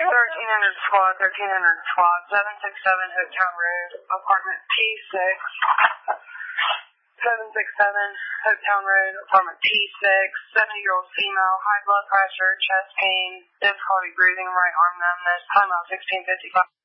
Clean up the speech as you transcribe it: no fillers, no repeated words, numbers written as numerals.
squad, 1300 squad, 767 Hooktown Road, apartment P6. 767 Hooktown Road, apartment P6, 70-year-old female, high blood pressure, chest pain, difficulty breathing, right arm numbness, time out 16:55.